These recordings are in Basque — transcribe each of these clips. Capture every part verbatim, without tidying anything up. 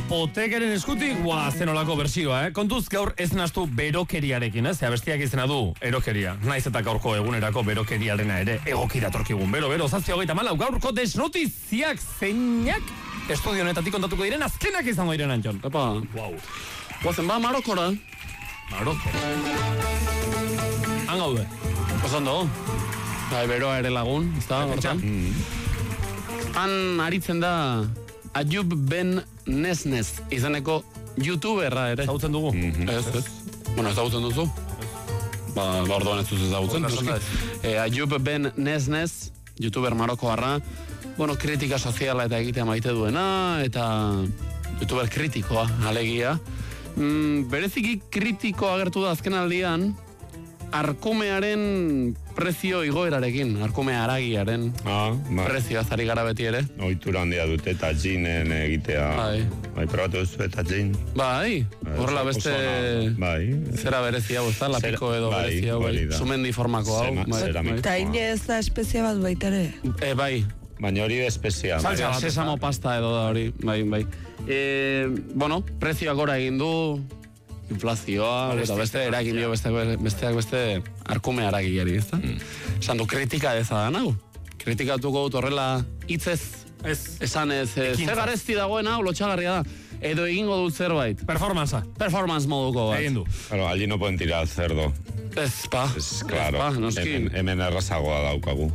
Otekeren eskutik, guau, zenolako bersioa, eh? Kontuz gaur ez naztu berokeriarekin, ez? Zea bestiak izena du, erokeria. Naiz eta gaurko egunerako berokeriarena ere egokira torkigun. Bero, bero, zazpia hogeita malau, gaurko desnotiziak zeinak estudio honetatik kontatuko diren, azkenak izango diren, Antxon. Epa, Wow. guazen ba, Marokora. Maroko. Han gaude. Osan dago. Bai, beroa ere lagun, ez da, hortan. Han aritzen da Ayub Ben Nesnes izeneko youtuberra ere. Zautzen dugu. Ez, ez. Bueno, ez dautzen duzu. Ba, ba orduan ez duzu zautzen. Eh, Ayub Ben Nesnes, youtuber marokoarra, bueno, kritika soziala eta egitea maite duena, eta youtuber kritikoa, alegia. Mm, bereziki kritiko agertu da azken aldian, arkumearen prezio igoerarekin, arkume haragiaren Ah, ba. prezioa zari gara beti ere. Ohitura handia dute eta ginen egitea. Bai. Bai, probatu duzu eta gin. Bai, horrela beste Bai. zera berezi hau, ez da, lapiko edo Bai, berezi hau, bai, hori da. sumendi formako hau. Zema- bai, zeramiko. bai. Eta ine ez da espezia bat baita ere. E, bai, Baina hori da espezia. Salsa bat, sesamo pasta edo da hori, bai, bai. E, bueno, prezioa gora egin du, inflazioa, eta beste eragin dio beste, besteak beste arkume haragiari, ez da? Esan du, kritika eza da, nahu? Kritikatuko dut horrela hitzez, Ez. esan ez, eh, Ekintza. zer garesti dagoen hau, lotxagarria da, edo egingo dut zerbait. Performanza. Performance moduko bat. Egin du. Claro, allí no pueden tirar al cerdo. Ez, pa. Es claro. Ez, pa, noski. Hemen, hemen errazagoa daukagu.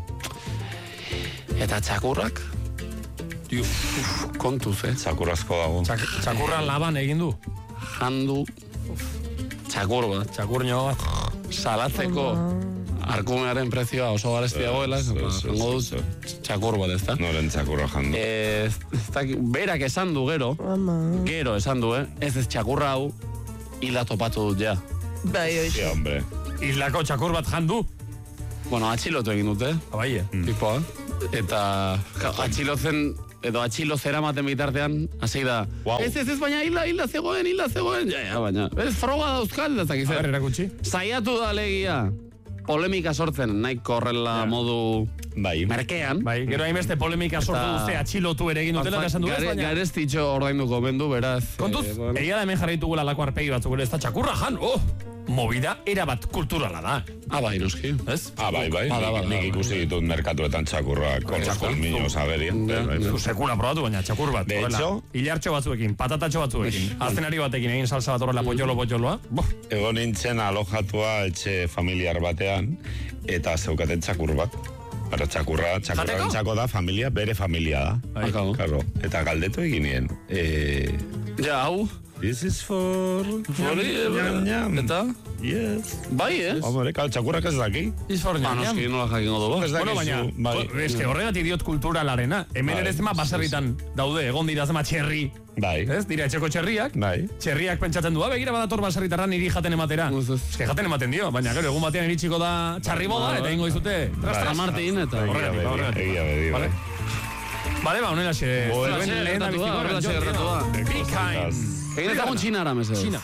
Eta txakurrak? Uf, kontuz, eh? Txakurrazko dago. Txak, txakurra laban egin du. Jandu, txakur bat. Txakurño bat. Salatzeko arkumearen prezioa oso garesti dagoela, Ez, ez, ez, jango ez, dut txakur bat, ez da? Noren txakurra jandu. Ez, ez da, berak esan du gero, Ama. gero esan du, eh? Ez ez txakurra hau, hila topatu dut ja. Bai, Sí, oixe. hombre. Islako txakur bat jandu. Bueno, atxilotu egin dute, Abaie. tipoa. Eta ja, atxilotzen, edo atxilo zeramaten bitartean, hasi da. Guau. Ez, ez, ez, baina hila, hila zegoen, hila zegoen. Ja, ja, baina, ez froga dauzkal, ez dakiz. A ber, erakutsi. Saiatu da alegia, polemika sortzen, nahiko horrela modu Bai. merkean. Bai, gero hainbeste polemika sortu Eta- duze atxilotu ere egin dutela, eta esan du ez, Gare- baina... Garestitxo ordainduko bendu, beraz. Kontuz, eh, bueno. egia da hemen jarraitugula lako arpegi batzuk ere, ez da txakurra jan, oh! Movida erabat kulturala da, Ah, bai, noski. ez? Ah, bai, bai. Bada, bada, Nik bada. ikusi ditut merkatuetan txakurrak, con los colmillos agerien. Ja. Bai, bai. Zu sekula probatu, baina txakur bat. De horrela. hecho- Hilartxo batzuekin, patatatxo batzuekin, aztenari batekin egin salsa bat horrela potxolo-potxoloa. Boh, Egon nintzen alojatua etxe familiar batean, eta zeukaten txakur bat. Para txakurra, txakurra txako da familia, bere familia da. Bai. Akabo. Claro. Eta galdetu eginien. Eh, Ja, hau. this is for... Hori, Ñam, ñam. eta? Yes. Bai, ez? Hombre, kal, txakurrak ez daki. izfornia. Ah, noski, nola jakingo du, ba. Ez Bueno, dakizu, baina, bai. bo- eske horregatik diot kulturalarena. Hemen Bai, ere zema baserritan daude, egon dira zema txerri. Bai. Ez, dira etxeko txerriak. Bai. Txerriak pentsatzen du, "Ah, begira badator baserritarra niri jaten ematera. Ez, ez. Eske jaten ematen dio, baina gero egun batean iritsiko da txarri boda, eta ingo izute. Tras, San tras. Martin, eta... Egia Horregatik, bedi, horregatik. egia bedi, Vale. bai. Bale, ba, honela xe. Bueno, zuen horrela lehen gertatu da, abiziko horrela Jon, gertatu da. tío. Be kind. Egin ezagun txinara, mesedez. Txina.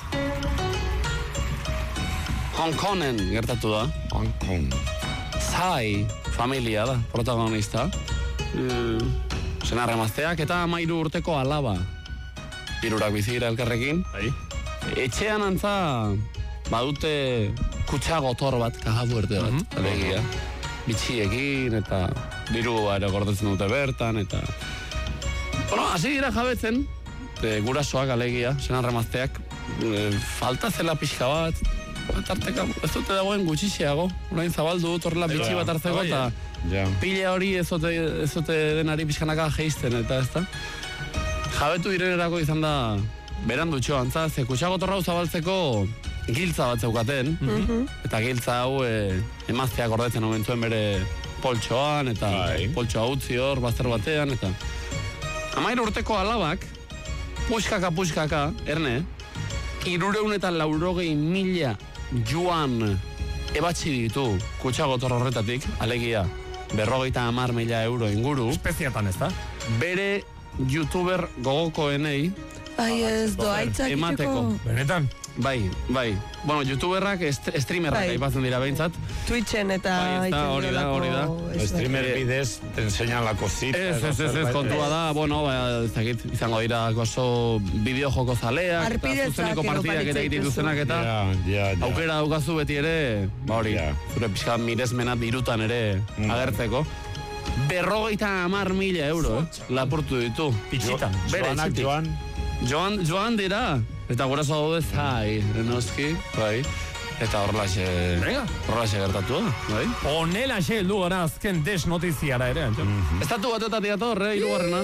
Hong Kongen gertatu da. Hong Kong. Tsai familia da, protagonista. Mm, Senar emazteak eta amairu urteko alaba. Hirurak bizira elkarrekin. Bai. Etxean antza badute kutsa gotor bat, kaja fuerte bat, Mhm. alegia. Bitxiekin eta diru ere gordetzen dute bertan eta... Bueno, hasi dira jabetzen, e, gurasoak alegia, senar emazteak, e, falta zela pixka bat, tarteka, ez dute dagoen gutxixiago, orain zabaldu dut horrela bitxi bat hartzeko bai, eta Ja. pile hori ez dute, ez dute denari pixkanaka geizten eta ez da. Jabetu direnerako izan da berandutxo, antza, ze kutsagotorra zabaltzeko giltza bat zeukaten, eta giltza hau e, emazteak gordetzen omen zuen bere poltsoan, eta Bai. poltsoa utzi hor, bazter batean, eta amairu urteko alabak, puskaka puskaka, erne, irureun eta laurogei mila juan ebatzi ditu kutsagotor horretatik, alegia, berrogeita hamar mila euro inguru, Espeziatan, ez da? bere youtuber gogokoenei Ai, ez doaitza emateko. egiteko. Benetan. bai, bai. Bueno, youtuberrak est streamerrak Bai. aipatzen dira behintzat. Twitchen eta... Bai, ez da, egiten hori da, duelako- hori da. ez Streamer bidez, te enseñan la cosita. Ez, ez, ez, ez, kontua da, bueno, ba, ez dakit, izango dira oso bideo joko zaleak, eta Arpidetzak zuzeneko edo partidak paritza eta egiten dituzu. duzenak eta Ja, ja, ja. aukera daukazu beti ere, ba hori, Ja. zure pixka miresmena dirutan ere Mm. agertzeko. Berrogeita hamar mila euro, eh? Lapurtu ditu. Pitxitan. Bere Joanak etxetik. joan, Joan, joan dira. Eta guraso daude zai, noski, bai. Eta horrelaxe, Venga. horrelaxe gertatu da, bai. Honela xe heldu gara azken desnotiziara ere. Estatu batetatik dator, eh, hirugarrena.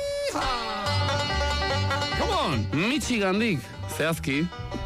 Come on! Michigandik, zehazki,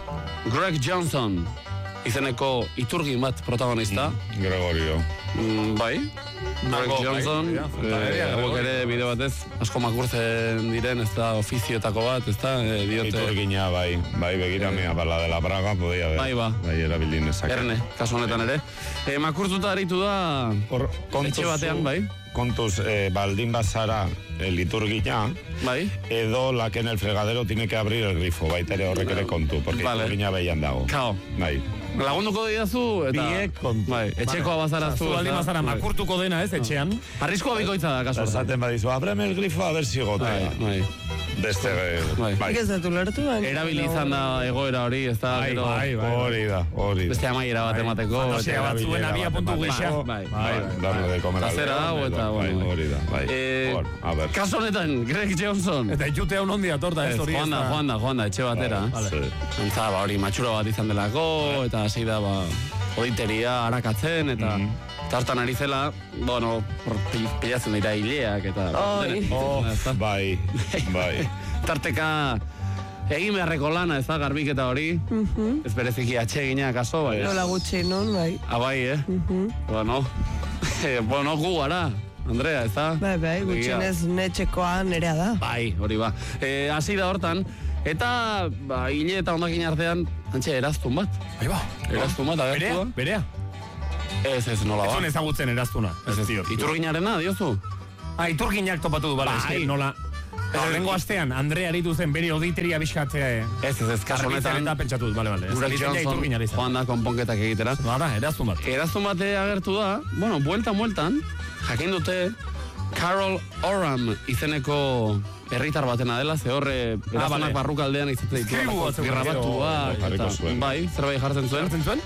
Greg Johnson, izeneko iturgin bat protagonista. Gregorio. Mm, bai, Greg Dago, Johnson, bai, ja, fontaneria, eh, hauek ere bide batez, asko makurtzen diren, ez da ofizioetako bat, ez da, eh, diote, Iturgina, bai, bai, begira mea, bala de la Braga, podia ber. Bai, ba. Bai, erabili nezake. erne, kasu honetan ere. E, makurtuta aritu da, Hor, etxe batean, zu- bai, Kontuz, eh, baldin bazara el liturgina, bai, edo la que en el fregadero tiene que abrir el grifo, baita ere horrek ere kontu, porque Vale. iturgina behian dago. kao. Bai. Lagunduko didazu, eta... Biek kontu. Bai, etxekoa bazara zu. Zu baldin ez da? bazara Bai. makurtuko dena ez, etxean. Arriskoa bikoitza da, kasu. honetan. Esaten badizu, abreme el grifo a ver si Bai, gotea. bai. Beste, eh, Bai. bai. Nik ez dut ulertu, baina... Erabili izan da egoera hori, ez da, Bai, gero, bai, bai. Hori da, hori da. beste amaiera bat emateko. Fantasia eta- batzuen erabilera abia bat puntu emateko. gisa. Bai, Bai, bai, darle de comer al Zera león, hau edo, eta, bai, bueno, hori da, bai. Eh, Hor, a ver. Kasu honetan, Greg Johnson. Eta itute hau nondi atorta ez Ez, hori ez joan da, da. joan da, joan da, etxe batera. Vale. Sí. Antza, ba, hori matxura bat izan delako, eta hasi da, ba, oditeria harakatzen, eta Mhm. tartan ari zela, bueno, hor pi- pilatzen dira hileak, eta... Oi. Oh, Ez da. bai, bai. Tarteka egin beharreko lana, ez da, garbiketa hori, ez bereziki atsegina kaso, bai. Nola gutxi nun, bai. Abai, eh? Bueno, eh, bueno, gu gara, Andrea, ez da? Bai, bai, gutxienez netxekoa nerea da. Bai, hori ba. Eh, hasi da hortan, eta ba, hile eta ondakin artean, antxe, eraztun bat. Ahí ba. Eraztun bat, agertu Berea, da? berea. Ez, ez, nola Ez ba. zuen ezagutzen eraztuna. Ez ez dio. Iturginarena, diozu? Ah, iturginak topatu du, bale, Bai. eske nola... Horrengo astean, Andre aritu zen bere auditeria bizkatzea. Ez, ez, ez, kasu Garbitzen honetan, eta pentsatu dut, bale, bale. Ez Greg da Johnson iturginari izan. joan da konponketak egitera. Bada, eraztun bat. Eraztun bate agertu da, bueno, bueltan, bueltan, jakin dute, Carol Oram izeneko herritar batena dela, ze horre bale. erazunak barrukaldean izaten ditu. Tribu bat zegoen, Grabatuak, gero, jarriko eta, zuen. bai, zerbait jartzen zuen. Zertzen zuen?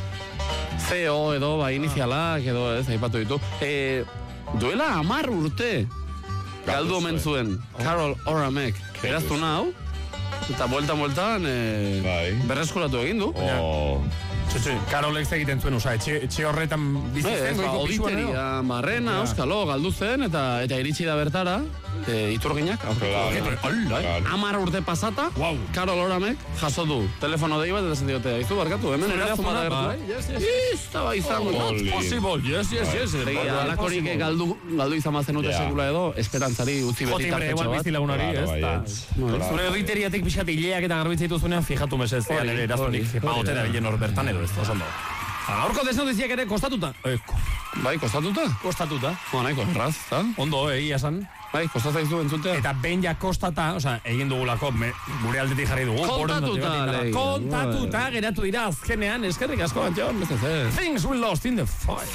C O edo, bai, inizialak edo, ez, aipatu ditu. E, duela hamar urte galdu omen zuen Carol Oramek eraztun hau, eta bueltan-bueltan e, Bai. berreskuratu egin du. Oh, Txotxe, Karolek egiten zuen, oza, etxe, etxe horretan bizi Ez, zen, ba, goiko pisuan edo. auditeria, barrena, euskalo, galdu zen, eta eta iritsi da bertara, e, iturginak, claro, aurkitu. claro. Hamar urte pasata, Guau. Karol Oramek jaso du telefono dei bat, eta zen diote, aizu barkatu, hemen Zure eraztun bat eraztuna, agertu. bai, yes, yes, Ez, ba, izango. Oli. Possible, yes, yes, yes. Egia, alakorik galdu, galdu izan bazen dute Ja. sekula edo, esperantzari utzi beti Jotimbre, tartetxo igual bat. bizilagunari, Claro, ez? bai, Ta- ez. Bueno, Claro. Zure auditeriatik pixat hileak eta garbitzea dituzunean, fijatu mesez, Hori, ere eraztunik, hori, hori pautera da. bilen hor bertan edo ez, oso ondo. Gaurko desnotiziak ere kostatuta. Eh, ko- Bai, kostatuta? kostatuta. Ba, nahiko erraz, eta? Ondo, egia esan. Bai, kostataizu entzutea. Eta behin ja kostata, osea, egin dugulako, me, gure aldetik jarri dugu. Kontatuta, borondateak eta- alegia. Kontatuta, geratu dira azkenean, eskerrik asko, Antxon. Ez ez ez. Things we lost in the fire.